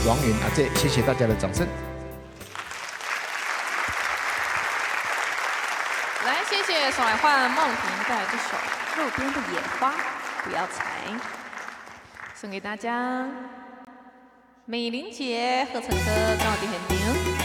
王云阿姐，谢谢大家的掌声。 来，谢谢，送来换梦萍带来这首《路边的野花不要采》，送给大家。美玲姐，贺成哥，高迪很牛。